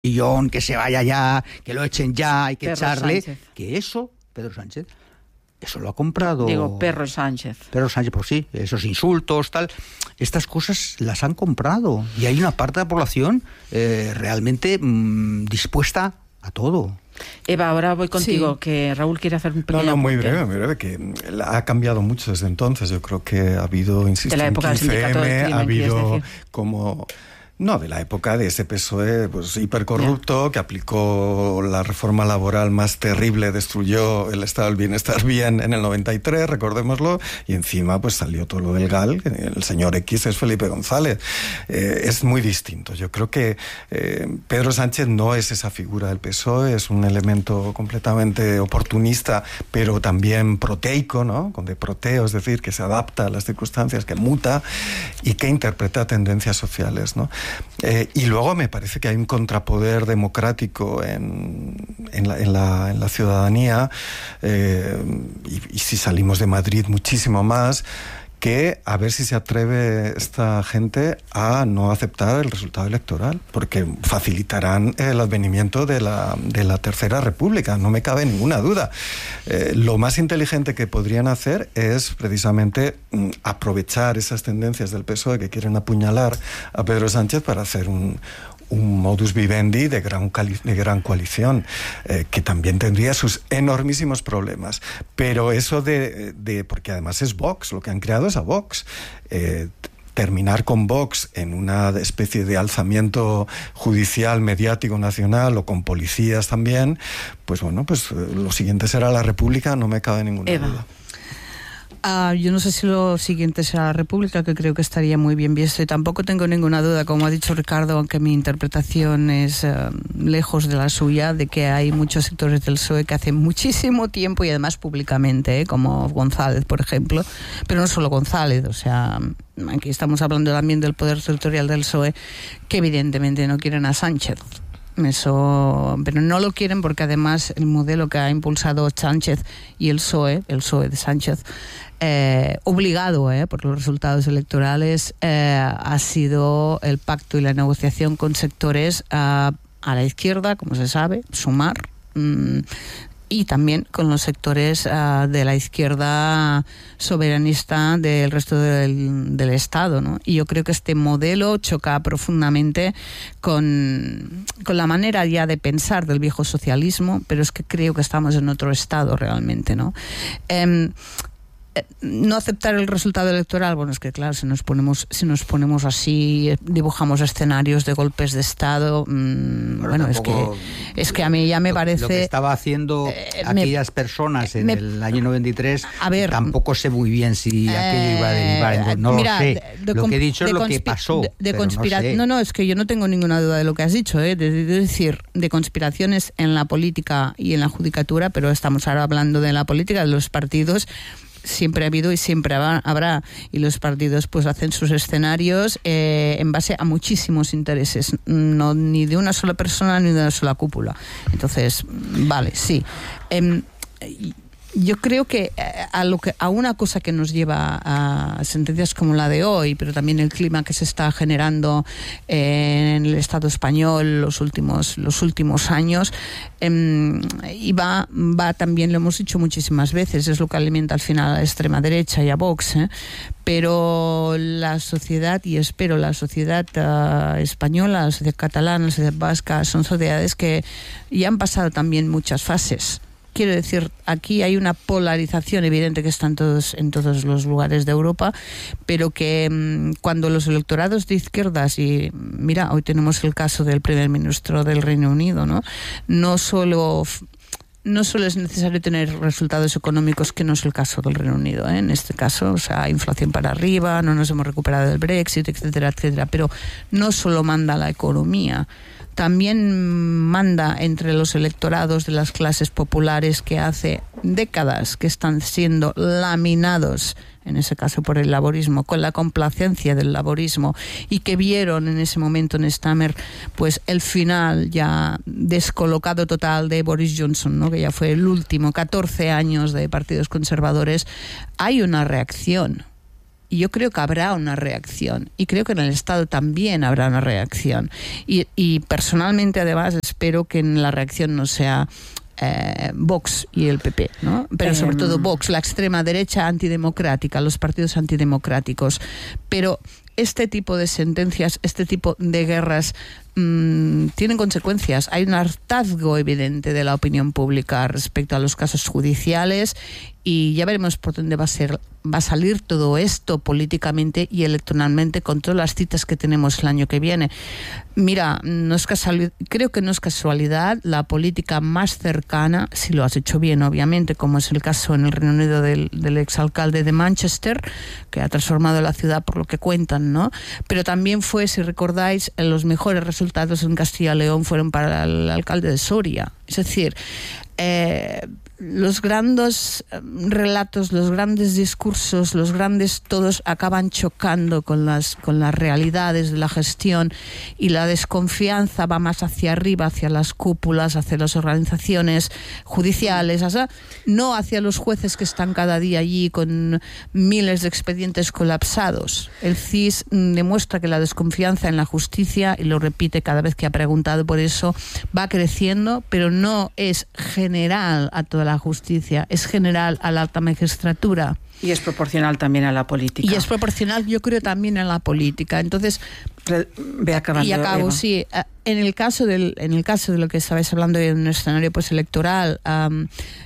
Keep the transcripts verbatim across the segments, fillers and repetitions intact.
que se vaya ya, que lo echen ya, hay que Pedro echarle, Sánchez. que eso, Pedro Sánchez, eso lo ha comprado. Digo, Perro Sánchez. Pedro Sánchez, pues sí, esos insultos, tal, estas cosas las han comprado y hay una parte de la población eh, realmente mmm, dispuesta a todo. Eva, ahora voy contigo, Sí. que Raúl quiere hacer un pequeño No, no, muy apunte. breve, muy breve, que ha cambiado mucho desde entonces. Yo creo que ha habido, insisto, De la época del en quince sindicato del eme, crimen, ha ¿quieres habido decir? como... No, de la época de ese P S O E pues, hipercorrupto, yeah. que aplicó la reforma laboral más terrible, destruyó el estado del bienestar bien en el noventa y tres, recordémoslo, y encima pues salió todo lo del G A L, el señor X es Felipe González. Eh, es muy distinto. Yo creo que eh, Pedro Sánchez no es esa figura del P S O E, es un elemento completamente oportunista, pero también proteico, ¿no? Con de proteo, es decir, que se adapta a las circunstancias, que muta y que interpreta tendencias sociales, ¿no? Eh, y luego me parece que hay un contrapoder democrático en, en, la, en, la, en la ciudadanía, eh, y, y si salimos de Madrid muchísimo más, que a ver si se atreve esta gente a no aceptar el resultado electoral, porque facilitarán el advenimiento de la, de la Tercera República, no me cabe ninguna duda. Eh, lo más inteligente que podrían hacer es precisamente mm, aprovechar esas tendencias del P S O E que quieren apuñalar a Pedro Sánchez para hacer un un modus vivendi de gran, de gran coalición, eh, que también tendría sus enormísimos problemas. Pero eso de, de... porque además es Vox, lo que han creado es a Vox. Eh, terminar con Vox en una especie de alzamiento judicial, mediático, nacional, o con policías también, pues bueno, pues eh, lo siguiente será la República, no me cabe ninguna Eva. duda. Uh, yo no sé si lo siguiente será la República, que creo que estaría muy bien visto, y tampoco tengo ninguna duda, como ha dicho Ricardo, aunque mi interpretación es uh, lejos de la suya, de que hay muchos sectores del P S O E que hace muchísimo tiempo, y además públicamente, ¿eh? Como González, por ejemplo, pero no solo González, o sea, aquí estamos hablando también del poder territorial del P S O E, que evidentemente no quieren a Sánchez. Eso, pero no lo quieren porque además el modelo que ha impulsado Sánchez y el P S O E, el P S O E de Sánchez, eh, obligado eh, por los resultados electorales, eh, ha sido el pacto y la negociación con sectores eh, a la izquierda, como se sabe, Sumar, mmm, y también con los sectores uh, de la izquierda soberanista del resto del, del Estado, ¿no? Y yo creo que este modelo choca profundamente con, con la manera ya de pensar del viejo socialismo, pero es que creo que estamos en otro estado realmente, ¿no? Eh, no aceptar el resultado electoral, bueno, es que claro, si nos ponemos si nos ponemos así, dibujamos escenarios de golpes de Estado, mmm, bueno, bueno es que es que a mí ya me lo, parece lo que estaba haciendo eh, aquellas me, personas en me, el año noventa y tres, a ver, tampoco sé muy bien si eh, aquello iba a derivar en, no mira, lo sé, de, de, lo que he dicho es lo que pasó, de, de pero conspira- no sé. no, no, es que yo no tengo ninguna duda de lo que has dicho, ¿eh? de, de decir, de conspiraciones en la política y en la judicatura, pero estamos ahora hablando de la política, de los partidos. Siempre ha habido y siempre habrá, y los partidos pues hacen sus escenarios eh, en base a muchísimos intereses, no ni de una sola persona ni de una sola cúpula. Entonces, vale, sí. Eh, Yo creo que a, lo que a una cosa que nos lleva a sentencias como la de hoy, pero también el clima que se está generando en el Estado español los últimos los últimos años, eh, y va, va también, lo hemos dicho muchísimas veces, es lo que alimenta al final a la extrema derecha y a Vox, ¿eh? Pero la sociedad, y espero la sociedad uh, española, la sociedad catalana, la sociedad vasca, son sociedades que ya han pasado también muchas fases. Quiero decir, aquí hay una polarización evidente que está en todos, en todos los lugares de Europa, pero que mmm, cuando los electorados de izquierdas, y mira, hoy tenemos el caso del primer ministro del Reino Unido, ¿no? No solo... No solo es necesario tener resultados económicos, que no es el caso del Reino Unido, ¿eh? En este caso, o sea, inflación para arriba, no nos hemos recuperado del Brexit, etcétera, etcétera, pero no solo manda la economía, también manda entre los electorados de las clases populares que hace décadas que están siendo laminados, en ese caso por el laborismo, con la complacencia del laborismo, y que vieron en ese momento en Stammer pues el final ya descolocado total de Boris Johnson, ¿no? Que ya fue el último, catorce años de partidos conservadores. Hay una reacción. y yo creo que habrá una reacción, y creo que en el Estado también habrá una reacción, y, y personalmente además espero que en la reacción no sea Eh, Vox y el P P, ¿no? Pero sobre todo Vox, la extrema derecha antidemocrática, los partidos antidemocráticos. Pero este tipo de sentencias, este tipo de guerras mmm, tienen consecuencias. Hay un hartazgo evidente de la opinión pública respecto a los casos judiciales, y ya veremos por dónde va a ser, va a salir todo esto políticamente y electoralmente con todas las citas que tenemos el año que viene. Mira, no es casualidad, creo que no es casualidad, la política más cercana, si lo has hecho bien obviamente, como es el caso en el Reino Unido del, del exalcalde de Manchester, que ha transformado la ciudad por lo que cuentan, ¿no? Pero también fue, si recordáis, los mejores resultados en Castilla y León fueron para el alcalde de Soria. Es decir, eh, los grandes relatos, los grandes discursos, los grandes todos acaban chocando con las, con las realidades de la gestión, y la desconfianza va más hacia arriba, hacia las cúpulas, hacia las organizaciones judiciales, o sea, no hacia los jueces que están cada día allí con miles de expedientes colapsados. El C I S demuestra que la desconfianza en la justicia, y lo repite cada vez que ha preguntado por eso, va creciendo, pero no es general a toda la justicia, es general a la alta magistratura. Y es proporcional también a la política. Y es proporcional, yo creo, también a la política. Entonces, ve acabando, y acabo, Eva. sí. En el caso del, en el caso de lo que estabais hablando en un escenario pues electoral, um,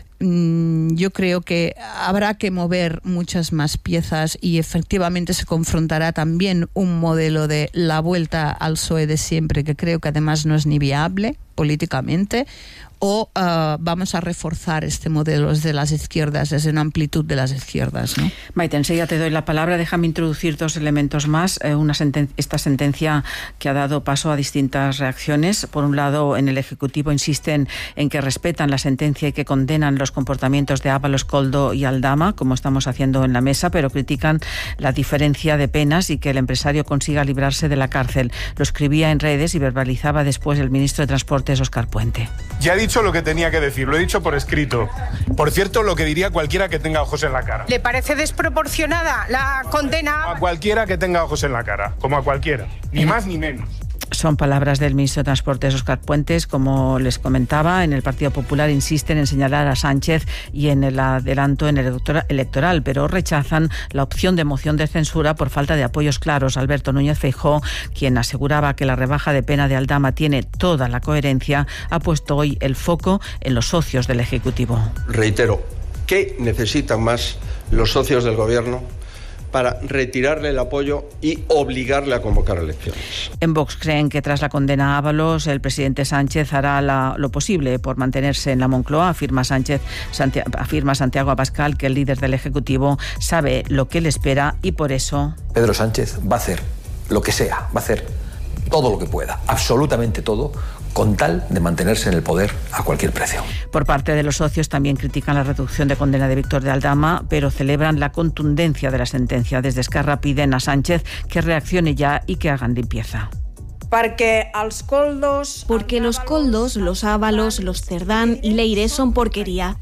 yo creo que habrá que mover muchas más piezas, y efectivamente se confrontará también un modelo de la vuelta al P S O E de siempre, que creo que además no es ni viable políticamente, o uh, vamos a reforzar este modelo desde las izquierdas, desde una amplitud de las izquierdas, ¿no? Maite, enseguida te doy la palabra. Déjame introducir dos elementos más. Eh, una senten- esta sentencia que ha dado paso a distintas reacciones. Por un lado, en el Ejecutivo insisten en que respetan la sentencia y que condenan los comportamientos de Ábalos, Koldo y Aldama, como estamos haciendo en la mesa, pero critican la diferencia de penas y que el empresario consiga librarse de la cárcel. Lo escribía en redes y verbalizaba después el ministro de Transportes, Óscar Puente. Ya he dicho lo que tenía que decir, lo he dicho por escrito. Por cierto, lo que diría cualquiera que tenga ojos en la cara. ¿Le parece desproporcionada la condena? A cualquiera que tenga ojos en la cara, como a cualquiera, ni más ni menos. Son palabras del ministro de Transportes, Óscar Puentes. Como les comentaba, en el Partido Popular insisten en señalar a Sánchez y en el adelanto en el electoral, pero rechazan la opción de moción de censura por falta de apoyos claros. Alberto Núñez Feijóo, quien aseguraba que la rebaja de pena de Aldama tiene toda la coherencia, ha puesto hoy el foco en los socios del Ejecutivo. Reitero, ¿qué necesitan más los socios del Gobierno para retirarle el apoyo y obligarle a convocar elecciones? En Vox creen que tras la condena a Ábalos, el presidente Sánchez hará la, lo posible por mantenerse en la Moncloa. Afirma, Sánchez, Santiago, afirma Santiago Abascal que el líder del Ejecutivo sabe lo que le espera, y por eso Pedro Sánchez va a hacer lo que sea, va a hacer todo lo que pueda, absolutamente todo, con tal de mantenerse en el poder a cualquier precio. Por parte de los socios también critican la reducción de condena de Víctor de Aldama, pero celebran la contundencia de la sentencia. Desde Esquerra piden a Sánchez que reaccione ya y que hagan limpieza. Porque los coldos... Porque los coldos, los Ábalos, los Cerdán y Leire son porquería.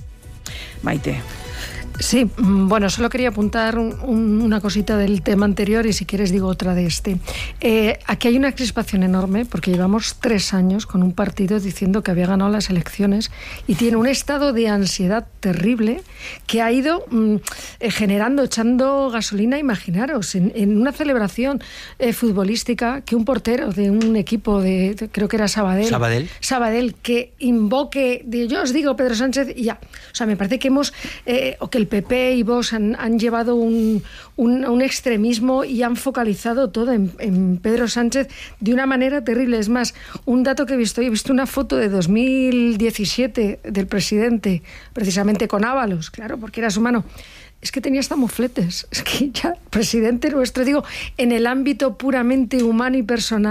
Maite. Sí, bueno, solo quería apuntar un, un, una cosita del tema anterior, y si quieres digo otra de este. Eh, aquí hay una crispación enorme porque llevamos tres años con un partido diciendo que había ganado las elecciones, y tiene un estado de ansiedad terrible que ha ido mm, eh, generando, echando gasolina. Imaginaros, en, en una celebración eh, futbolística, que un portero de un equipo de, de creo que era Sabadell, Sabadell, Sabadell que invoque, de, yo os digo Pedro Sánchez, y ya. O sea, me parece que hemos, eh, o que el P P y Vox han, han llevado un, un, un extremismo y han focalizado todo en, en Pedro Sánchez de una manera terrible. Es más, un dato que he visto, he visto una foto de dos mil diecisiete del presidente, precisamente con Ábalos, claro, porque era su mano. Es que tenía hasta mofletes. Es que ya, presidente nuestro, digo, en el ámbito puramente humano y personal,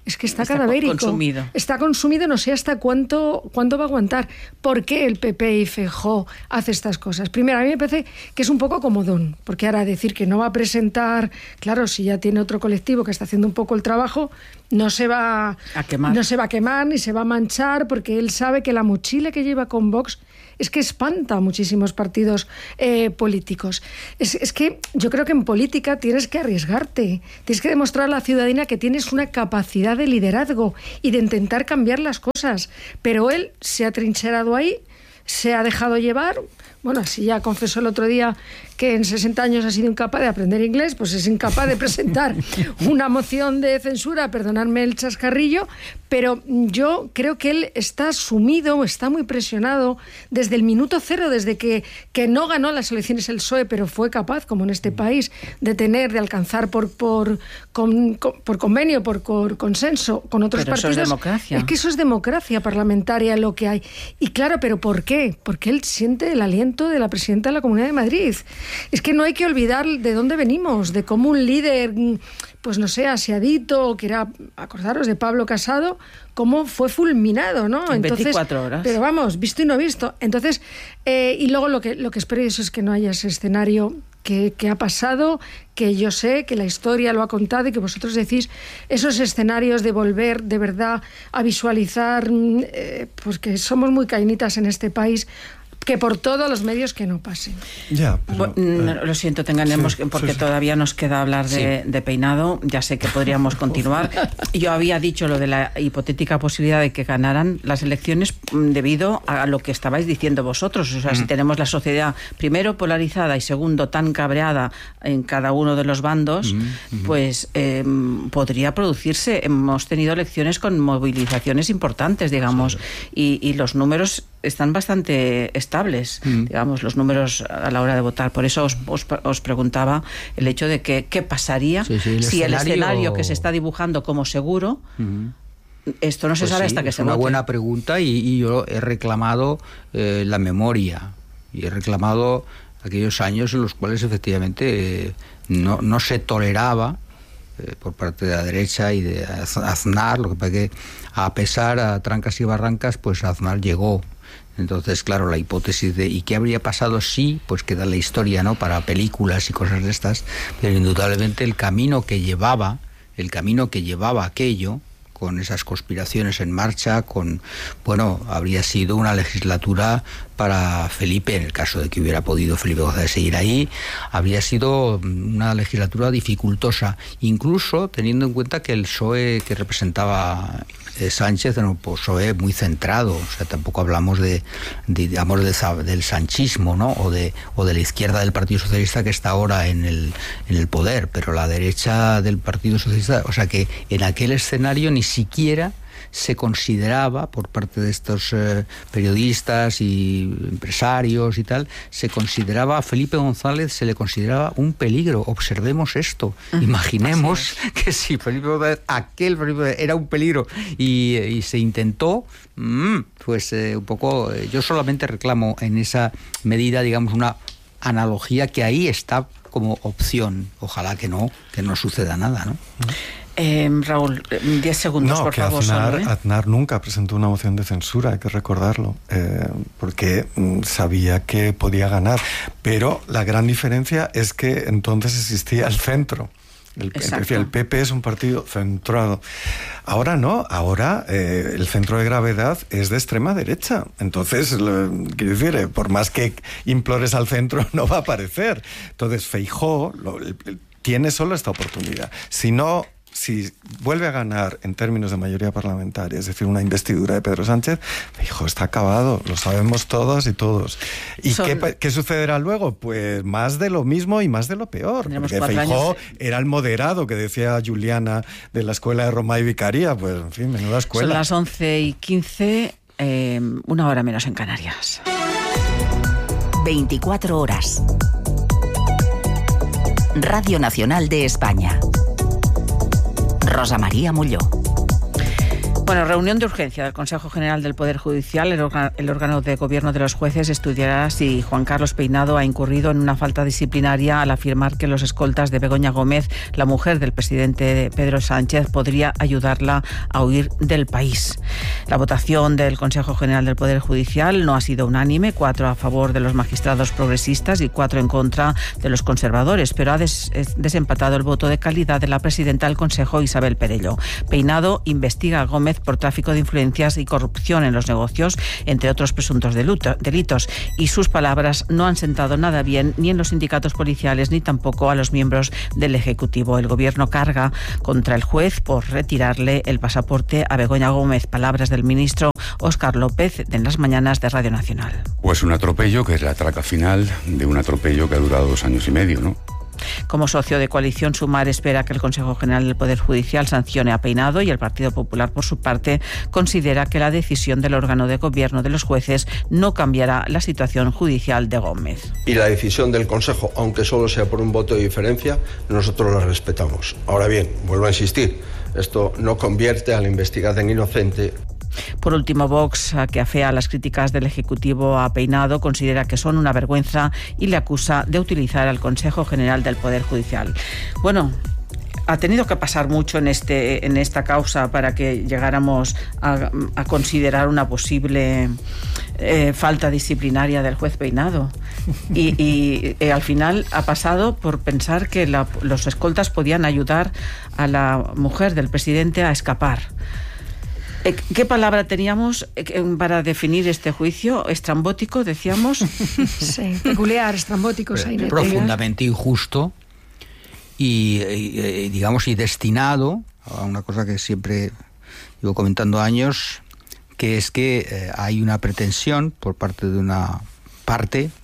es que está, está cadavérico. Consumido. Está consumido, no sé hasta cuánto, cuánto va a aguantar. ¿Por qué el P P y Feijóo hace estas cosas? Primero, a mí me parece que es un poco comodón, porque ahora decir que no va a presentar, claro, si ya tiene otro colectivo que está haciendo un poco el trabajo, no se va a quemar. No se va a quemar ni se va a manchar, porque él sabe que la mochila que lleva con Vox es que espanta a muchísimos partidos eh, políticos. Es, es que yo creo que en política tienes que arriesgarte, tienes que demostrar a la ciudadanía que tienes una capacidad de liderazgo y de intentar cambiar las cosas. Pero él se ha trincherado ahí, se ha dejado llevar. Bueno, así ya confesó el otro día que en sesenta años ha sido incapaz de aprender inglés, pues es incapaz de presentar una moción de censura, perdonadme el chascarrillo, pero yo creo que él está sumido, está muy presionado desde el minuto cero, desde que, que no ganó las elecciones el P S O E, pero fue capaz, como en este país, de tener, de alcanzar por, por, con, con, por convenio, por, por consenso con otros pero partidos. Eso es democracia. Es que eso es democracia parlamentaria lo que hay. Y claro, ¿pero por qué? Porque él siente el aliento de la presidenta de la Comunidad de Madrid. Es que no hay que olvidar de dónde venimos, de cómo un líder, pues no sé, aseadito, que era, acordaros de Pablo Casado, cómo fue fulminado, ¿no? En Entonces, veinticuatro horas. Pero vamos, visto y no visto. Entonces, eh, y luego lo que, lo que espero eso es que no haya ese escenario que, que ha pasado, que yo sé que la historia lo ha contado y que vosotros decís esos escenarios de volver de verdad a visualizar, eh, pues que somos muy cainitas en este país, que por todos los medios que no pasen. Ya, bueno, pero, no, lo siento, tenganemos sí, porque sí, sí. todavía nos queda hablar de, sí. de peinado. Ya sé que podríamos continuar. Yo había dicho lo de la hipotética posibilidad de que ganaran las elecciones debido a lo que estabais diciendo vosotros. O sea, mm. si tenemos la sociedad primero polarizada y segundo tan cabreada en cada uno de los bandos, mm. pues eh, podría producirse. Hemos tenido elecciones con movilizaciones importantes, digamos, sí. y, y los números están bastante estables, mm. digamos, los números a la hora de votar. Por eso os, os, os preguntaba el hecho de que qué pasaría sí, sí, el si escenario... el escenario que se está dibujando como seguro, mm. esto no se pues sabe sí, hasta que se vote. Es una buena pregunta y, y yo he reclamado eh, la memoria y he reclamado aquellos años en los cuales efectivamente eh, no, no se toleraba eh, por parte de la derecha y de Aznar, lo que pasa que a pesar a trancas y barrancas, pues Aznar llegó. Entonces, claro, la hipótesis de ¿y qué habría pasado si? Pues queda la historia, ¿no? Para películas y cosas de estas, pero indudablemente el camino que llevaba, el camino que llevaba aquello, con esas conspiraciones en marcha, con, bueno, habría sido una legislatura para Felipe, en el caso de que hubiera podido Felipe González seguir ahí, habría sido una legislatura dificultosa, incluso teniendo en cuenta que el P S O E que representaba eh, Sánchez era un P S O E muy centrado, o sea, tampoco hablamos de, de digamos, de, del sanchismo, ¿no? O de, o de la izquierda del Partido Socialista que está ahora en el, en el poder, pero la derecha del Partido Socialista, o sea que en aquel escenario ni siquiera se consideraba por parte de estos eh, periodistas y empresarios y tal, se consideraba a Felipe González, se le consideraba un peligro. Observemos esto. Uh-huh. Imaginemos que si Felipe González, aquel Felipe era un peligro y, y se intentó, mmm, pues eh, un poco, eh, yo solamente reclamo en esa medida, digamos, una analogía que ahí está como opción. Ojalá que no, que no suceda nada, ¿no? Eh, Raúl, diez segundos, no, por que favor. Aznar, solo, ¿eh? Aznar nunca presentó una moción de censura, hay que recordarlo, eh, porque mm, sabía que podía ganar. Pero la gran diferencia es que entonces existía el centro. El, el P P es un partido centrado. Ahora no, ahora eh, el centro de gravedad es de extrema derecha. Entonces, lo, quiero decir, eh, por más que implores al centro, no va a aparecer. Entonces, Feijóo lo, el, el, tiene solo esta oportunidad. Si no... Si vuelve a ganar en términos de mayoría parlamentaria, es decir, una investidura de Pedro Sánchez, hijo, está acabado, lo sabemos todos y todos. ¿Y Son... qué, qué sucederá luego? Pues más de lo mismo y más de lo peor. Porque Feijóo años... era el moderado que decía Juliana de la escuela de Roma y Vicaría, pues en fin, menuda escuela. Son las once y quince, eh, una hora menos en Canarias. veinticuatro horas. Radio Nacional de España. Rosa María Mulló. Bueno, reunión de urgencia del Consejo General del Poder Judicial. El, orga, el órgano de gobierno de los jueces estudiará si Juan Carlos Peinado ha incurrido en una falta disciplinaria al afirmar que los escoltas de Begoña Gómez, la mujer del presidente Pedro Sánchez, podría ayudarla a huir del país. La votación del Consejo General del Poder Judicial no ha sido unánime, cuatro a favor de los magistrados progresistas y cuatro en contra de los conservadores, pero ha des, desempatado el voto de calidad de la presidenta del Consejo, Isabel Perello. Peinado investiga a Gómez por tráfico de influencias y corrupción en los negocios, entre otros presuntos delitos, y sus palabras no han sentado nada bien ni en los sindicatos policiales ni tampoco a los miembros del Ejecutivo. El Gobierno carga contra el juez por retirarle el pasaporte a Begoña Gómez. Palabras del ministro Óscar López en las mañanas de Radio Nacional. Pues un atropello que es la traca final de un atropello que ha durado dos años y medio, ¿no? Como socio de coalición, Sumar espera que el Consejo General del Poder Judicial sancione a Peinado, y el Partido Popular, por su parte, considera que la decisión del órgano de gobierno de los jueces no cambiará la situación judicial de Gómez. Y la decisión del Consejo, aunque solo sea por un voto de diferencia, nosotros la respetamos. Ahora bien, vuelvo a insistir, esto no convierte al investigado en inocente. Por último, Vox, que afea las críticas del Ejecutivo a Peinado, considera que son una vergüenza y le acusa de utilizar al Consejo General del Poder Judicial. Bueno, ha tenido que pasar mucho en este en esta causa para que llegáramos a, a considerar una posible eh, falta disciplinaria del juez Peinado. Y, y eh, al final ha pasado por pensar que la, los escoltas podían ayudar a la mujer del presidente a escapar. ¿Qué palabra teníamos para definir este juicio? Estrambótico, decíamos. Sí, peculiar, estrambótico. Profundamente injusto y, y, digamos, y destinado a una cosa que siempre llevo comentando años, que es que eh, hay una pretensión por parte de una parte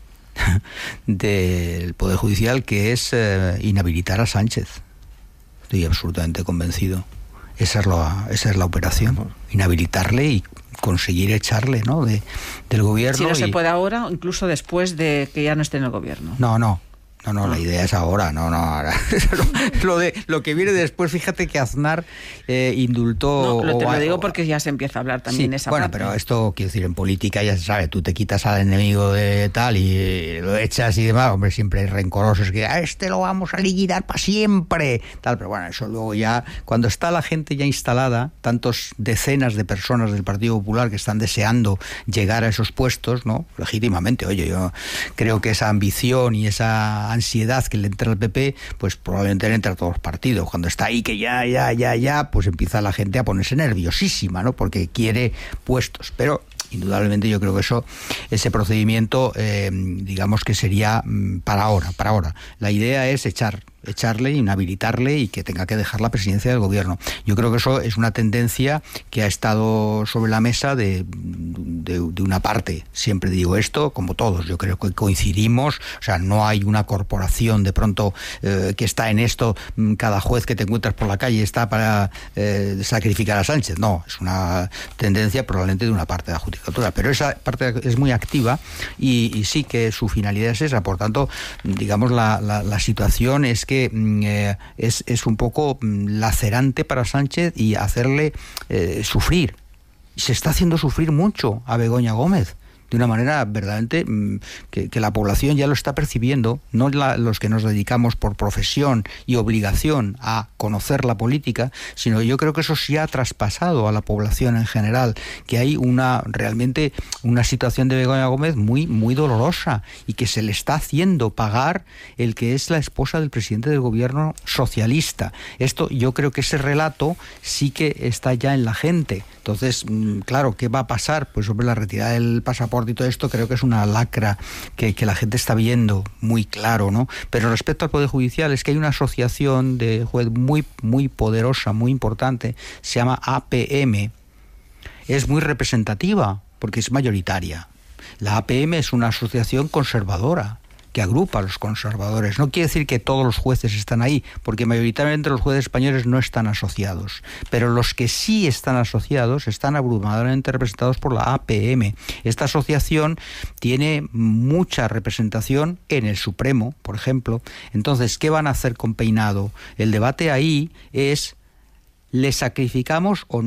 del Poder Judicial que es eh, inhabilitar a Sánchez. Estoy absolutamente convencido. Esa es la, esa es la operación, inhabilitarle y conseguir echarle, ¿no?, de, del gobierno. Si no y... se puede ahora, incluso después de que ya no esté en el gobierno. No, no. No, no, la idea es ahora, no, no, ahora. lo, lo, de, lo que viene después, fíjate que Aznar eh, indultó... No, lo, te o, lo digo o, porque ya se empieza a hablar también sí, esa bueno, parte. Pero esto, quiero decir, en política ya se sabe, tú te quitas al enemigo de tal y lo echas y demás, hombre, siempre hay rencorosos que a este lo vamos a liquidar para siempre, tal, pero bueno, eso luego ya, cuando está la gente ya instalada, tantos decenas de personas del Partido Popular que están deseando llegar a esos puestos, ¿no?, legítimamente, oye, yo creo que esa ambición y esa ansiedad que le entra al P P, pues probablemente le entra a todos los partidos. Cuando está ahí que ya, ya, ya, ya, pues empieza la gente a ponerse nerviosísima, ¿no?, porque quiere puestos. Pero indudablemente yo creo que eso, ese procedimiento, eh, digamos que sería para ahora, para ahora. La idea es echar echarle, inhabilitarle y que tenga que dejar la presidencia del gobierno. Yo creo que eso es una tendencia que ha estado sobre la mesa de, de, de una parte. Siempre digo esto, como todos, yo creo que coincidimos, o sea, no hay una corporación de pronto eh, que está en esto, cada juez que te encuentras por la calle está para eh, sacrificar a Sánchez. No, es una tendencia probablemente de una parte de la judicatura, pero esa parte es muy activa y, y sí que su finalidad es esa. Por tanto, digamos, la, la, la situación es que eh, es, es un poco lacerante para Sánchez y hacerle eh, sufrir. Se está haciendo sufrir mucho a Begoña Gómez, de una manera verdaderamente que, que la población ya lo está percibiendo, no la, los que nos dedicamos por profesión y obligación a conocer la política, sino yo creo que eso sí ha traspasado a la población en general, que hay una realmente una situación de Begoña Gómez muy, muy dolorosa y que se le está haciendo pagar el que es la esposa del presidente del gobierno socialista. Esto, yo creo que ese relato sí que está ya en la gente. Entonces, claro, ¿qué va a pasar? Pues sobre la retirada del pasaporte y todo esto, creo que es una lacra que, que la gente está viendo muy claro, ¿no? Pero respecto al Poder Judicial, es que hay una asociación de juez muy, muy poderosa, muy importante, se llama A P M. Es muy representativa, porque es mayoritaria. La A P M es una asociación conservadora, que agrupa a los conservadores. No quiere decir que todos los jueces están ahí, porque mayoritariamente los jueces españoles no están asociados, pero los que sí están asociados están abrumadoramente representados por la A P M. Esta asociación tiene mucha representación en el Supremo, por ejemplo. Entonces, ¿qué van a hacer con Peinado? El debate ahí es, ¿le sacrificamos o no?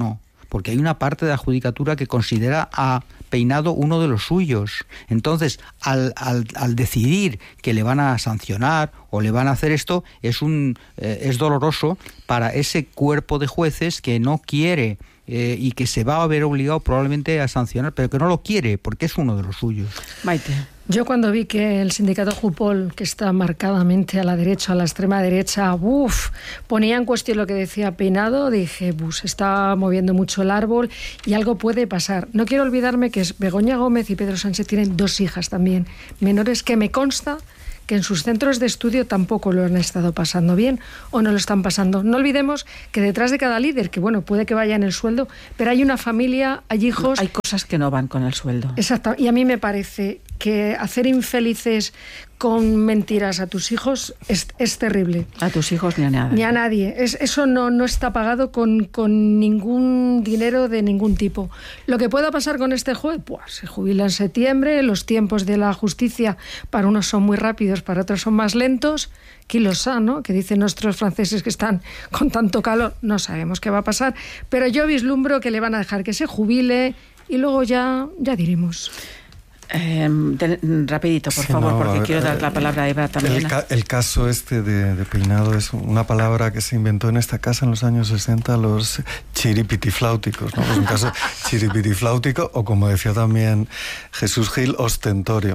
porque hay una parte de la judicatura que considera a Peinado uno de los suyos. Entonces, al, al, al decidir que le van a sancionar o le van a hacer esto, es, un, eh, es doloroso para ese cuerpo de jueces que no quiere eh, y que se va a ver obligado probablemente a sancionar, pero que no lo quiere porque es uno de los suyos. Maite. Yo cuando vi que el sindicato Jupol, que está marcadamente a la derecha, a la extrema derecha, uf, ponía en cuestión lo que decía Peinado, dije, bus, se está moviendo mucho el árbol y algo puede pasar. No quiero olvidarme que Begoña Gómez y Pedro Sánchez tienen dos hijas también, menores, que me consta que en sus centros de estudio tampoco lo han estado pasando bien o no lo están pasando. No olvidemos que detrás de cada líder, que bueno, puede que vaya en el sueldo, pero hay una familia, hay hijos... Hay cosas que no van con el sueldo. Exacto, y a mí me parece que hacer infelices con mentiras a tus hijos es, es terrible. A tus hijos ni a nadie. Ni a nadie. Es, eso no, no está pagado con, con ningún dinero de ningún tipo. Lo que pueda pasar con este juez, pues se jubila en septiembre, los tiempos de la justicia para unos son muy rápidos, para otros son más lentos. Qui lo sa, ¿no? Que dicen nuestros franceses que están con tanto calor. No sabemos qué va a pasar, pero yo vislumbro que le van a dejar que se jubile y luego ya, ya diremos. Eh, de, rapidito, por sí, favor, no, porque ver, quiero dar la palabra a Eva también. El, ca el caso este de, de Peinado es una palabra que se inventó en esta casa en los años sesenta, los chiripitifláuticos, ¿no? Es un caso chiripitifláutico, o como decía también Jesús Gil, ostentorio.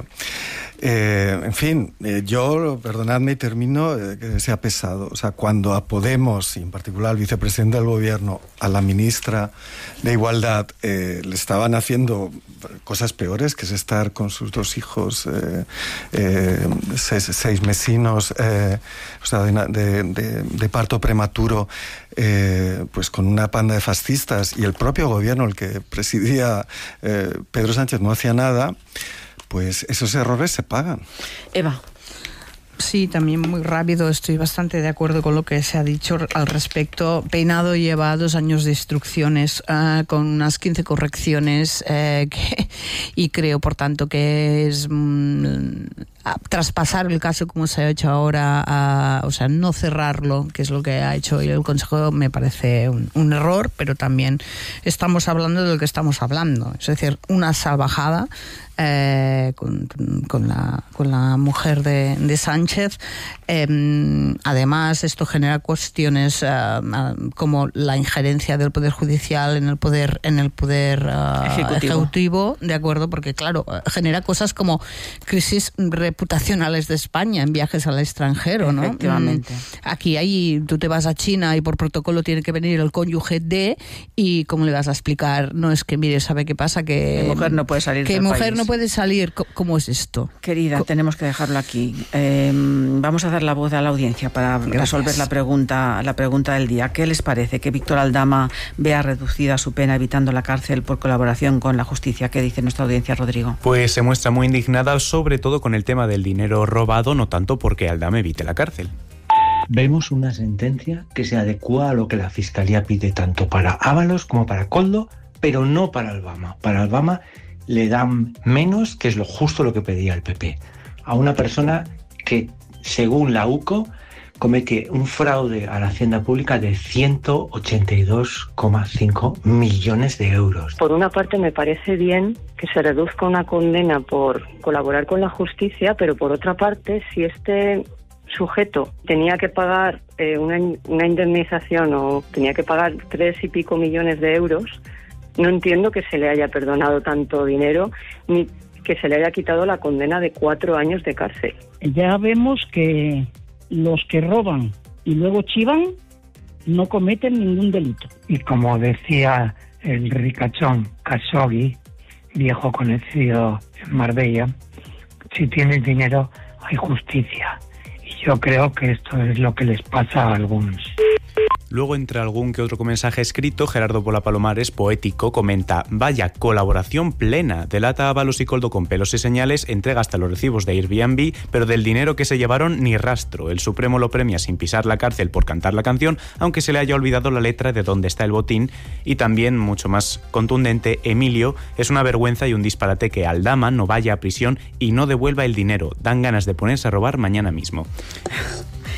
Eh, en fin, eh, yo, perdonadme y termino, eh, que sea pesado. O sea, cuando a Podemos, y en particular al vicepresidente del gobierno, a la ministra de Igualdad, eh, le estaban haciendo cosas peores, que es estar con sus dos hijos, eh, eh, seis, seis mesinos, eh, o sea, de, de, de, de parto prematuro, eh, pues con una panda de fascistas, y el propio gobierno, el que presidía eh, Pedro Sánchez, no hacía nada. Pues esos errores se pagan. Eva. Sí, también muy rápido, estoy bastante de acuerdo con lo que se ha dicho al respecto. Peinado lleva dos años de instrucciones uh, con unas quince correcciones uh, que, y creo, por tanto, que es mm, traspasar el caso como se ha hecho ahora, a, o sea, no cerrarlo, que es lo que ha hecho hoy el Consejo, me parece un, un error, pero también estamos hablando de lo que estamos hablando, es decir, una salvajada. Eh, con, con, la, con la mujer de, de Sánchez. Eh, además, esto genera cuestiones uh, uh, como la injerencia del Poder Judicial en el poder, en el poder uh, ejecutivo. ejecutivo, de acuerdo, porque claro, genera cosas como crisis reputacionales de España en viajes al extranjero, ¿no? Efectivamente. Aquí hay, tú te vas a China y por protocolo tiene que venir el cónyuge de, y ¿cómo le vas a explicar? No, es que mire, ¿sabe qué pasa? Que mi mujer no puede salir que del mujer país. no puede salir. ¿Cómo es esto? Querida, tenemos que dejarlo aquí. Eh, vamos a dar la voz a la audiencia para Gracias. resolver la pregunta, la pregunta del día. ¿Qué les parece que Víctor Aldama vea reducida su pena evitando la cárcel por colaboración con la justicia? ¿Qué dice nuestra audiencia, Rodrigo? Pues se muestra muy indignada, sobre todo con el tema del dinero robado, no tanto porque Aldama evite la cárcel. Vemos una sentencia que se adecua a lo que la Fiscalía pide tanto para Ábalos como para Koldo, pero no para Albama. Para Albama le dan menos, que es lo justo lo que pedía el P P, a una persona que, según la U C O, comete un fraude a la hacienda pública de ciento ochenta y dos coma cinco millones de euros. Por una parte me parece bien que se reduzca una condena por colaborar con la justicia, pero por otra parte, si este sujeto tenía que pagar eh, una, una indemnización o tenía que pagar tres y pico millones de euros, no entiendo que se le haya perdonado tanto dinero ni que se le haya quitado la condena de cuatro años de cárcel. Ya vemos que los que roban y luego chivan no cometen ningún delito. Y como decía el ricachón Khashoggi, viejo conocido en Marbella, si tienes dinero hay justicia. Y yo creo que esto es lo que les pasa a algunos. Luego, entre algún que otro mensaje escrito, Gerardo Pola Palomares, poético, comenta: vaya colaboración plena, delata Ábalos y Koldo con pelos y señales, entrega hasta los recibos de Airbnb, pero del dinero que se llevaron ni rastro. El Supremo lo premia sin pisar la cárcel por cantar la canción, aunque se le haya olvidado la letra de dónde está el botín. Y también, mucho más contundente, Emilio: es una vergüenza y un disparate que Aldama no vaya a prisión y no devuelva el dinero. Dan ganas de ponerse a robar mañana mismo.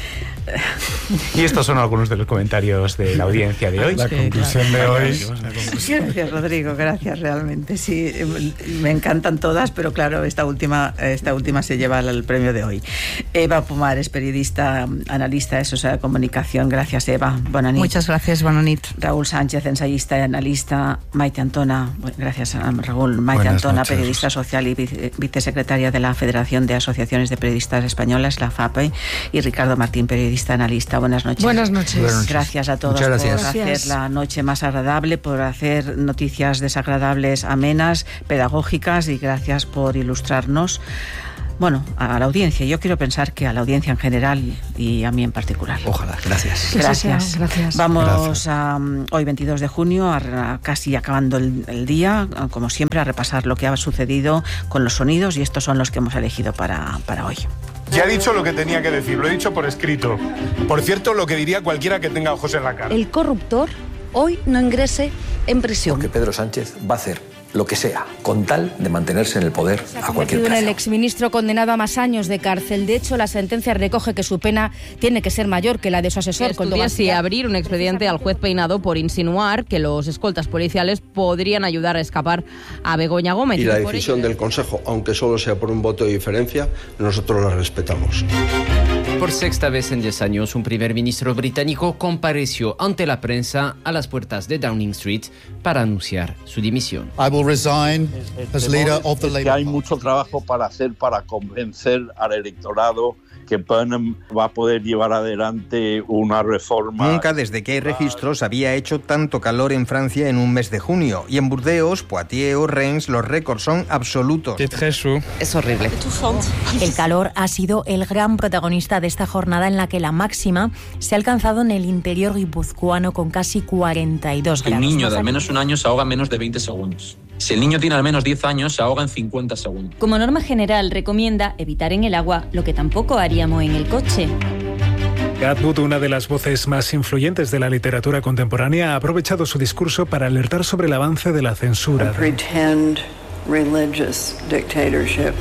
Y estos son algunos de los comentarios de la audiencia de hoy. La conclusión de hoy. Gracias, Rodrigo, gracias, realmente. Sí, me encantan todas, pero claro, esta última, esta última se lleva el premio de hoy. Eva Pomares, periodista, analista de Sociedad de Comunicación. Gracias, Eva. Bona nit. Muchas gracias, bona nit. Raúl Sánchez, ensayista y analista. Maite Antona, gracias, Raúl. Maite Buenas Antona, noches. periodista social y vice, vicesecretaria de la Federación de Asociaciones de Periodistas Españolas, la FAPE. Y Ricardo Martín, periodista, analista. Buenas noches. Buenas noches. Buenas noches. Gracias a todos Muchas gracias. por Gracias. hacer la noche más agradable, por hacer noticias desagradables amenas, pedagógicas, y gracias por ilustrarnos. Bueno, a la audiencia. Yo quiero pensar que a la audiencia en general y a mí en particular. Ojalá, gracias. Que así sea. Gracias. Gracias. Vamos Gracias. a um, hoy veintidós de junio, a, a casi acabando el, el día, a, como siempre, a repasar lo que ha sucedido con los sonidos, y estos son los que hemos elegido para, para hoy. Ya he dicho lo que tenía que decir, lo he dicho por escrito. Por cierto, lo que diría cualquiera que tenga ojos en la cara. El corruptor hoy no ingrese en prisión. Porque Pedro Sánchez va a hacer lo que sea, con tal de mantenerse en el poder a cualquier En el precio. exministro condenado a más años de cárcel. De hecho, la sentencia recoge que su pena tiene que ser mayor que la de su asesor. Estudia si abrir un expediente al juez Peinado por insinuar que los escoltas policiales podrían ayudar a escapar a Begoña Gómez. Y la por decisión ello- del Consejo, aunque solo sea por un voto de diferencia, nosotros la respetamos. Por sexta vez en diez años, un primer ministro británico compareció ante la prensa a las puertas de Downing Street para anunciar su dimisión. I will resign as leader of the Es que Labour hay mucho trabajo para hacer para convencer al electorado que Burnham va a poder llevar adelante una reforma. Nunca desde que hay registros había hecho tanto calor en Francia en un mes de junio. Y en Burdeos, Poitiers o Reims los récords son absolutos. Es horrible. El calor ha sido el gran protagonista de esta jornada, en la que la máxima se ha alcanzado en el interior guipuzcoano con casi cuarenta y dos Un grados. niño de al menos un año se ahoga en menos de veinte segundos. Si el niño tiene al menos diez años, se ahoga en cincuenta segundos. Como norma general, recomienda evitar en el agua lo que tampoco haríamos en el coche. Atwood, una de las voces más influyentes de la literatura contemporánea, ha aprovechado su discurso para alertar sobre el avance de la censura. Pretend religious dictatorship.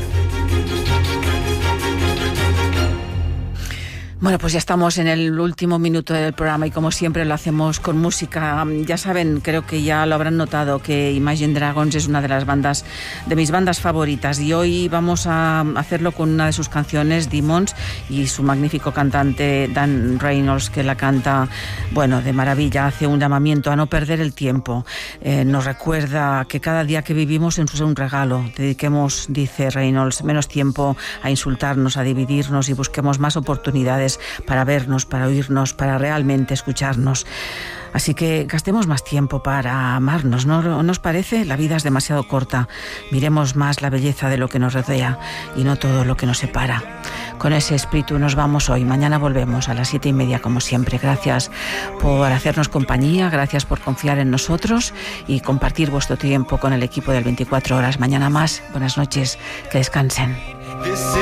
Bueno, pues ya estamos en el último minuto del programa, y como siempre lo hacemos con música. Ya saben, creo que ya lo habrán notado, que Imagine Dragons es una de las bandas, de mis bandas favoritas, y hoy vamos a hacerlo con una de sus canciones, Demons, y su magnífico cantante Dan Reynolds, que la canta, bueno, de maravilla. Hace un llamamiento a no perder el tiempo. Eh, nos recuerda que cada día que vivimos es un regalo. Dediquemos, dice Reynolds, menos tiempo a insultarnos, a dividirnos, y busquemos más oportunidades para vernos, para oírnos, para realmente escucharnos. Así que gastemos más tiempo para amarnos, ¿no nos parece? La vida es demasiado corta. Miremos más la belleza de lo que nos rodea y no todo lo que nos separa. Con ese espíritu nos vamos hoy. Mañana volvemos a las siete y media, como siempre. Gracias por hacernos compañía, gracias por confiar en nosotros y compartir vuestro tiempo con el equipo del veinticuatro horas. Mañana más. Buenas noches, que descansen.